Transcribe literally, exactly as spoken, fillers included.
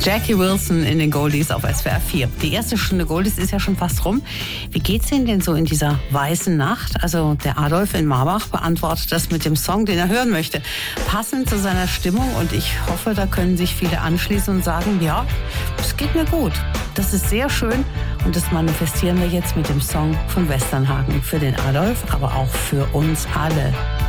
Jackie Wilson in den Goldies auf S W R vier. Die erste Stunde Goldies ist ja schon fast rum. Wie geht's Ihnen denn so in dieser weißen Nacht? Also der Adolf in Marbach beantwortet das mit dem Song, den er hören möchte. Passend zu seiner Stimmung, und ich hoffe, da können sich viele anschließen und sagen, ja, es geht mir gut. Das ist sehr schön und das manifestieren wir jetzt mit dem Song von Westernhagen. Für den Adolf, aber auch für uns alle.